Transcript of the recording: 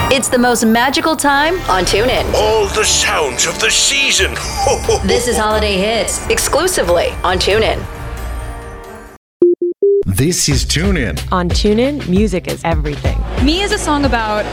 It's the most magical time on TuneIn. All the sounds of the season. This is Holiday Hits, exclusively on TuneIn. This is TuneIn. On TuneIn, music is everything. Me is a song about